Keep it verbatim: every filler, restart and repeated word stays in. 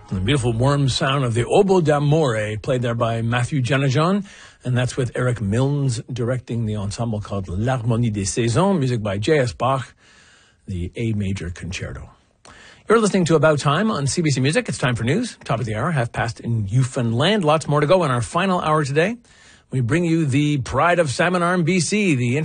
The beautiful warm sound of the Oboe d'Amore, played there by Matthew Jenajon, and that's with Eric Milnes directing the ensemble called L'Harmonie des Saisons, music by J S Bach, the A major concerto. You're listening to About Time on C B C Music. It's time for news. Top of the hour, half past in Newfoundland. Lots more to go in our final hour today. We bring you the pride of Salmon Arm, B C, the